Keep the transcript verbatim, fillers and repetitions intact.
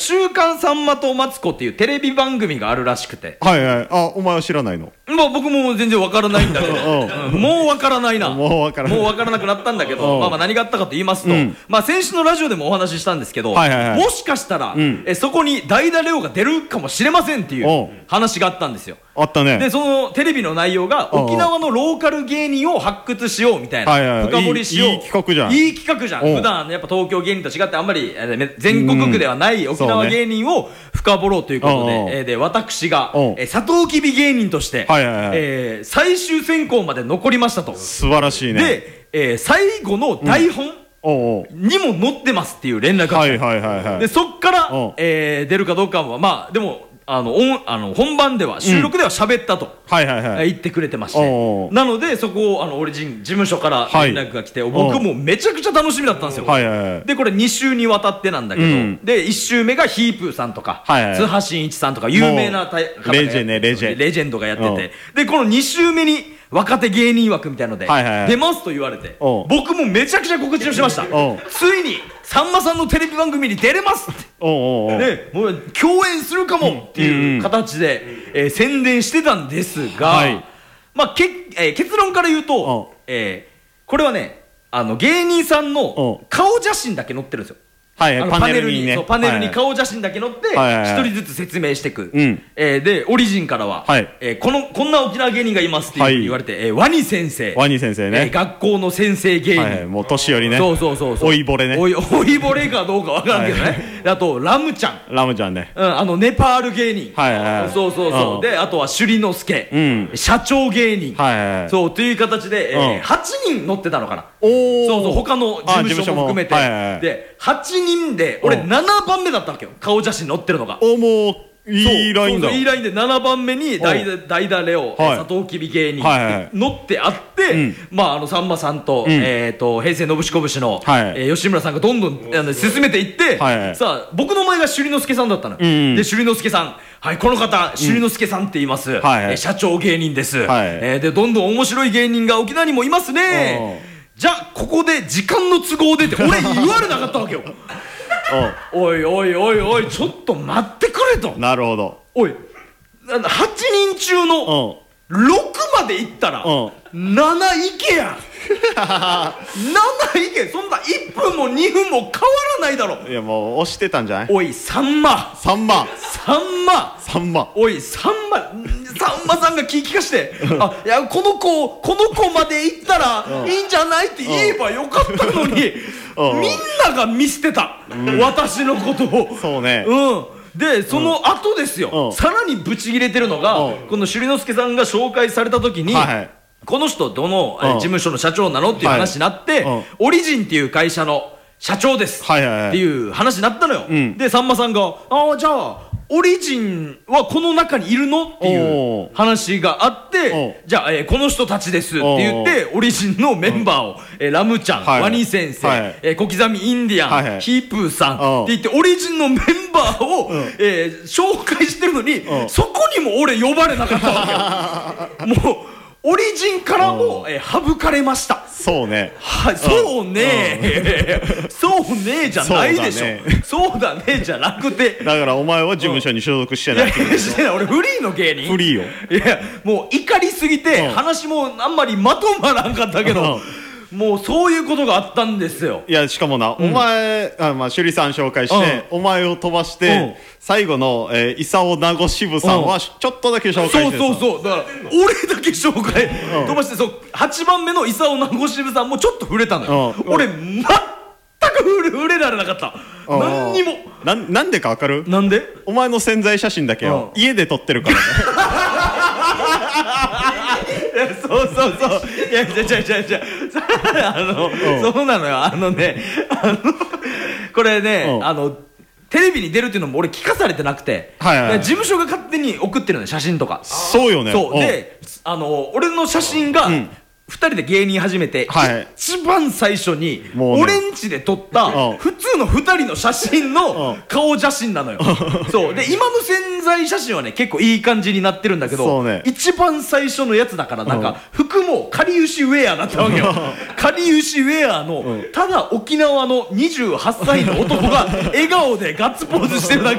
週刊さんまとマツコっていうテレビ番組があるらしくて。 はいはい。あ、お前は知らないの？ まあ僕も全然わからないんだけど、うん、もうわからないな。 もうわからない。 もうわからなくなったんだけど、まあまあ何があったかと言いますと、うん、まあ先週のラジオでもお話ししたんですけど、はいはいはい、もしかしたら、うん、えそこに代打レオが出るかもしれませんっていう話があったんですよ。 あったね。 でそのテレビの内容が沖縄のローカル芸人を発掘しようみたいな、はいはい、深掘りしよう。いい企画じゃん。いい企画じゃん。普段やっぱ東京芸人と違ってあんまり全国区ではない沖縄芸人を深掘ろうということで、えー、で私がえサトウキビ芸人として、はいはいはい、えー、最終選考まで残りましたと。 素晴らしいね。 で、えー、最後の台本、うんおうおうにも載ってますっていう連絡が来た。はいはいはいはい。でそっから、えー、出るかどうかはまあでもあのあの本番では収録では喋ったと、うんはいはいはい、言ってくれてまして、なのでそこをあのオリジン事務所から連絡が来て、はい、僕もめちゃくちゃ楽しみだったんですよ、はいはいはい、でこれに週にわたってなんだけど、うん、でいち週目がヒープーさんとか、はいはい、津波真一さんとか有名な方がレジェンねレジェンレジェンドがやってて、でこのに週目に若手芸人枠みたいので出ますと言われて、僕もめちゃくちゃ告知をしました。ついにさんまさんのテレビ番組に出れますって、でもう共演するかもっていう形で、えー、宣伝してたんですが、はい、まあけ、えー、結論から言うと、えー、これはねあの芸人さんの顔写真だけ載ってるんですよ。はいはい、パネルに、ね、そうパネルに顔写真だけ載って一人ずつ説明していく、うんえー、でオリジンからは、はいえー、このこんな沖縄芸人がいますっていうふうに言われて、はいえー、ワニ先生ワニ先生ね、 えー、学校の先生芸人、はいはい、 もう年寄りねそうそうそうそう老いぼれね老いぼれかどうかわからんけどね、はい、あとラムちゃんラムちゃんね、 うん、あのネパール芸人、はいはいはい、そうそうそう、うん、であとは首里之助、うん、社長芸人、はいはいはい、そうという形で、えーうん、はちにん乗ってたのかな。おそうそう他の事務所も含めて、はいはいはい、ではちにんで俺ななばんめだったわけよ、顔写真載ってるのが。 おもういいラインだ。 そうそういいラインでななばんめに代打レオ、はい、サトウキビ芸人、はいはい、載ってあって、うん、まああのさんまさんと、うん、えー、と平成のぶしこぶしの、はいえー、吉村さんがどんどんあの進めていって、はいはい、さあ僕の前が首里之助さんだったの、うん、で首里之助さんはいこの方首里之助さんって言います、うんはいはいえー、社長芸人です、はいえー、でどんどん面白い芸人が沖縄にもいますね。じゃあここで時間の都合でって俺言われなかったわけよおいおいおいおいちょっと待ってくれと。 なるほど。 おいはちにん中のろくまでいったらなないけやなないけ。そんないっぷんもにふんも変わらないだろ。 いやもう押してたんじゃない。 おいさんまさんまさんまさんまおいさんまさんまさんが聞きかしてあいやこの子この子まで行ったらいいんじゃないって言えばよかったのにみんなが見捨てた、うん、私のことを。そうねうんでその後ですよ、うん、さらにブチギレてるのが、うん、この首里之助さんが紹介された時に、はいはい、この人どの、うん、事務所の社長なのっていう話になって、はいうん、オリジンっていう会社の社長です、はいはいはい、っていう話になったのよ、うん、でさんまさんがああじゃあオリジンはこの中にいるのっていう話があってじゃあ、えー、この人たちですって言ってオリジンのメンバーを、えー、ラムちゃん、はい、ワニ先生、はいえー、小刻みインディアン、はいはい、ヒープーさんって言ってオリジンのメンバーを、えー、紹介してるのにそこにも俺呼ばれなかったわけよもうオリジンからも、えー、省かれました。 そうねはい、そうねそうねじゃないでしょ。そうだねじゃなくてだからお前は事務所に所属してないってことでしょ。 いやしてない俺フリーの芸人フリーよ。 いやもう怒りすぎて話もあんまりまとまらんかったけどもうそういうことがあったんですよ。 いやしかもな、うん、お前あ、まあ、趣里さん紹介して、うん、お前を飛ばして、うん、最後の、えー、功名護支部さんは、うん、ちょっとだけ紹介してそうそうそうだから俺だけ紹介、うん、飛ばしてそうはちばんめの功名護支部さんもちょっと触れたのよ、うん、俺全く触れられなかった。何にも な, なんでか分かる。 なんでお前の宣材写真だけよ、うん、家で撮ってるからねいやそうそうそういやじゃじゃじゃじゃあの、うん、そうなのよあのねあのこれね、うん、あのテレビに出るっていうのも俺聞かされてなくて、はいはいはい、事務所が勝手に送ってるのよ写真とか。 そうよね。 そうであの俺の写真が、うんふたりで芸人始めて、はい、一番最初に俺んちで撮った普通のふたりの写真の顔写真なのよそうで今の宣材写真はね結構いい感じになってるんだけど、ね、一番最初のやつだからなんか服もかりゆしウェアだったわけよかりゆしウェアのただ沖縄のにじゅうはっさいの男が笑顔でガッツポーズしてるだけ